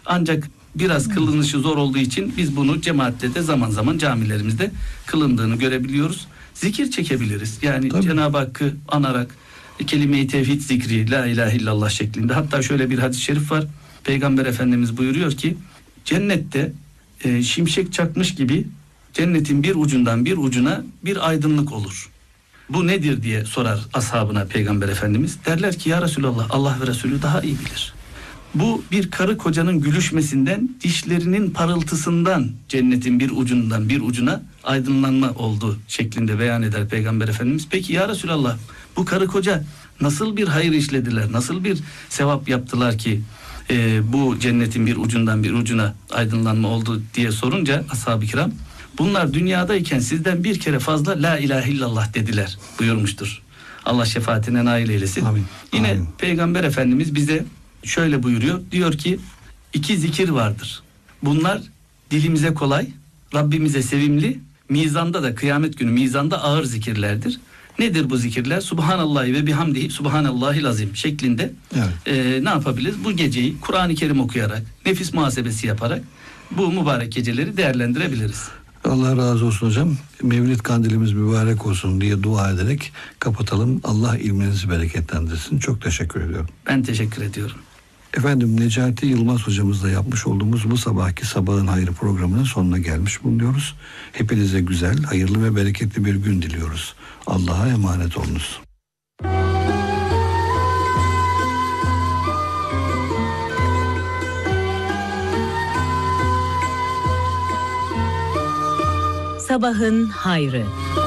Ancak biraz kılınışı zor olduğu için biz bunu cemaatte de zaman zaman camilerimizde kılındığını görebiliyoruz. Zikir çekebiliriz. Yani Tabii. Cenab-ı Hakk'ı anarak kelime-i tevhid zikri, la ilahe illallah şeklinde. Hatta şöyle bir hadis-i şerif var. Peygamber Efendimiz buyuruyor ki cennette şimşek çakmış gibi cennetin bir ucundan bir ucuna bir aydınlık olur. Bu nedir diye sorar ashabına Peygamber Efendimiz. Derler ki ya Resulallah, Allah ve Resulü daha iyi bilir. Bu bir karı kocanın gülüşmesinden, dişlerinin parıltısından cennetin bir ucundan bir ucuna aydınlanma oldu şeklinde beyan eder Peygamber Efendimiz. Peki ya Resulallah, bu karı koca nasıl bir hayır işlediler, nasıl bir sevap yaptılar ki bu cennetin bir ucundan bir ucuna aydınlanma oldu diye sorunca ashab-ı kiram, bunlar dünyadayken sizden bir kere fazla la ilahe illallah dediler buyurmuştur. Allah şefaatine nail eylesin. Amin. Yine Amin. Peygamber Efendimiz bize şöyle buyuruyor. Diyor ki 2 zikir vardır. Bunlar dilimize kolay, Rabbimize sevimli, mizanda da kıyamet günü mizanda ağır zikirlerdir. Nedir bu zikirler? Subhanallahi ve bihamdihi subhanallahil azim şeklinde ne yapabiliriz? Bu geceyi Kur'an-ı Kerim okuyarak, nefis muhasebesi yaparak bu mübarek geceleri değerlendirebiliriz. Allah razı olsun hocam. Mevlid kandilimiz mübarek olsun diye dua ederek kapatalım. Allah ilminizi bereketlendirsin. Çok teşekkür ediyorum. Ben teşekkür ediyorum. Efendim, Necati Yılmaz hocamızla yapmış olduğumuz bu sabahki Sabahın Hayrı programının sonuna gelmiş bulunuyoruz. Hepinize güzel, hayırlı ve bereketli bir gün diliyoruz. Allah'a emanet olunuz. Sabahın Hayrı.